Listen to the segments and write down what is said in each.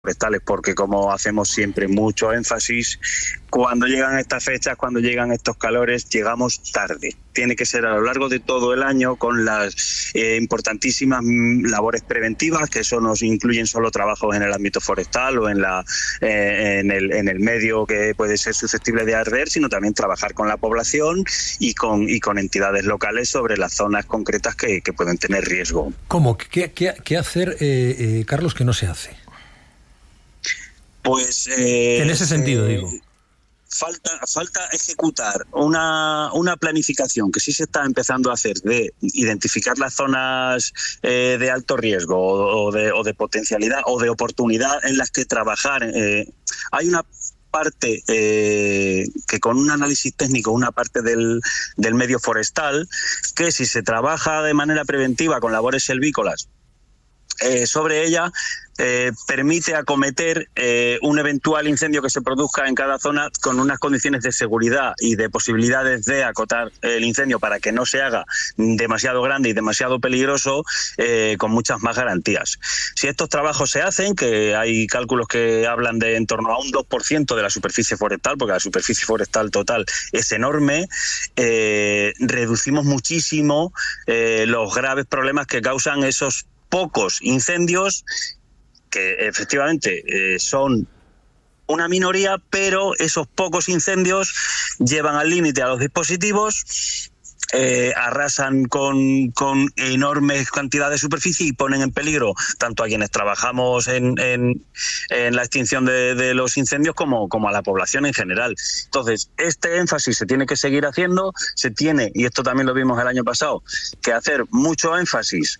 forestales, porque como hacemos siempre mucho énfasis, cuando llegan estas fechas, cuando llegan estos calores, llegamos tarde. Tiene que ser a lo largo de todo el año, con las importantísimas labores preventivas, que eso nos incluyen solo trabajos en el ámbito forestal o en el medio que puede ser susceptible de arder, sino también trabajar con la población y con entidades locales sobre las zonas concretas que pueden tener riesgo. ¿Cómo? ¿Qué hacer, Carlos, que no se hace? Pues en ese sentido, digo. Falta ejecutar una planificación que sí se está empezando a hacer, de identificar las zonas de alto riesgo o de potencialidad o de oportunidad en las que trabajar. Hay una parte que con un análisis técnico, una parte del medio forestal, que si se trabaja de manera preventiva con labores selvícolas sobre ella, permite acometer un eventual incendio que se produzca en cada zona con unas condiciones de seguridad y de posibilidades de acotar el incendio para que no se haga demasiado grande y demasiado peligroso, con muchas más garantías. Si estos trabajos se hacen, que hay cálculos que hablan de en torno a un 2% de la superficie forestal, porque la superficie forestal total es enorme, reducimos muchísimo los graves problemas que causan esos pocos incendios, que efectivamente son una minoría, pero esos pocos incendios llevan al límite a los dispositivos, arrasan con enormes cantidades de superficie y ponen en peligro tanto a quienes trabajamos en la extinción de los incendios como a la población en general. Entonces, este énfasis se tiene que seguir haciendo, se tiene, y esto también lo vimos el año pasado, que hacer mucho énfasis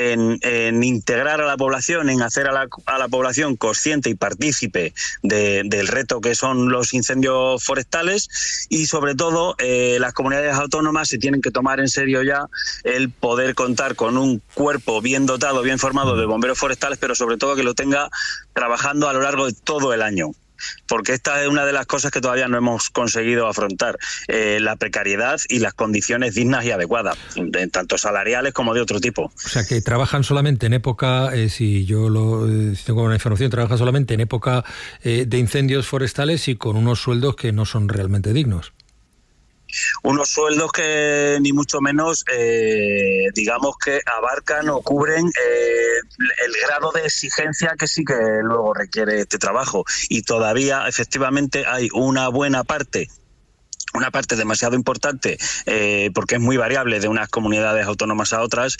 en integrar a la población, en hacer a la población consciente y partícipe del reto que son los incendios forestales, y sobre todo las comunidades autónomas se tienen que tomar en serio ya el poder contar con un cuerpo bien dotado, bien formado de bomberos forestales, pero sobre todo que lo tenga trabajando a lo largo de todo el año. Porque esta es una de las cosas que todavía no hemos conseguido afrontar, la precariedad y las condiciones dignas y adecuadas, tanto salariales como de otro tipo. O sea, que trabajan solamente en época, si tengo una información, trabajan solamente en época de incendios forestales y con unos sueldos que no son realmente dignos. Unos sueldos que ni mucho menos, digamos que abarcan o cubren el grado de exigencia que sí que luego requiere este trabajo. Y todavía, efectivamente, hay una parte demasiado importante, porque es muy variable de unas comunidades autónomas a otras,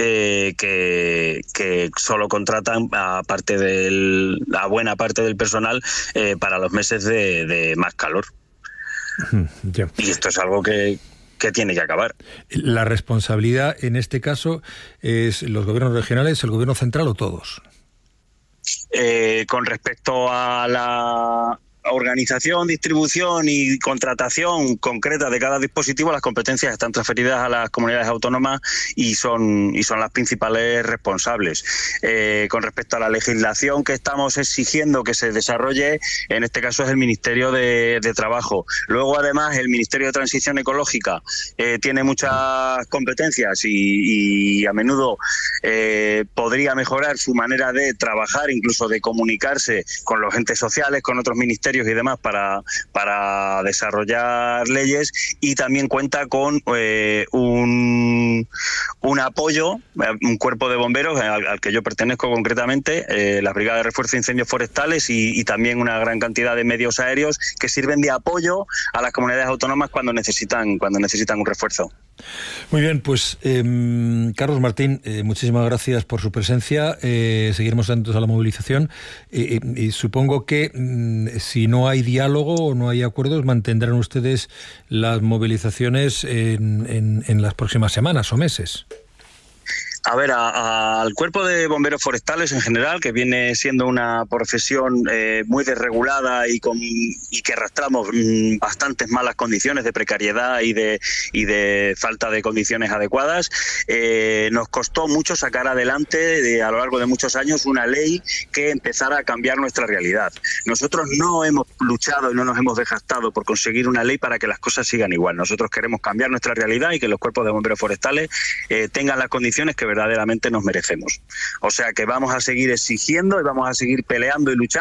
que solo contratan a buena parte del personal para los meses de más calor. Yeah. Y esto es algo que tiene que acabar. ¿La responsabilidad en este caso es los gobiernos regionales, el gobierno central o todos? Con respecto a la organización, distribución y contratación concreta de cada dispositivo, las competencias están transferidas a las comunidades autónomas y son las principales responsables. Con respecto a la legislación que estamos exigiendo que se desarrolle, en este caso es el Ministerio de Trabajo. Luego, además, el Ministerio de Transición Ecológica tiene muchas competencias y a menudo podría mejorar su manera de trabajar, incluso de comunicarse con los entes sociales, con otros ministerios y demás para desarrollar leyes, y también cuenta con un apoyo, un cuerpo de bomberos al que yo pertenezco concretamente, la Brigada de Refuerzo de Incendios Forestales, y también una gran cantidad de medios aéreos que sirven de apoyo a las comunidades autónomas cuando necesitan un refuerzo. Muy bien, pues Carlos Martín, muchísimas gracias por su presencia. Seguiremos atentos a la movilización y supongo que si no hay diálogo o no hay acuerdos, mantendrán ustedes las movilizaciones en las próximas semanas o meses. A ver, al cuerpo de bomberos forestales en general, que viene siendo una profesión muy desregulada y que arrastramos bastantes malas condiciones de precariedad y de falta de condiciones adecuadas, nos costó mucho sacar adelante a lo largo de muchos años una ley que empezara a cambiar nuestra realidad. Nosotros no hemos luchado y no nos hemos desgastado por conseguir una ley para que las cosas sigan igual. Nosotros queremos cambiar nuestra realidad y que los cuerpos de bomberos forestales tengan las condiciones que verdaderamente nos merecemos. O sea que vamos a seguir exigiendo y vamos a seguir peleando y luchando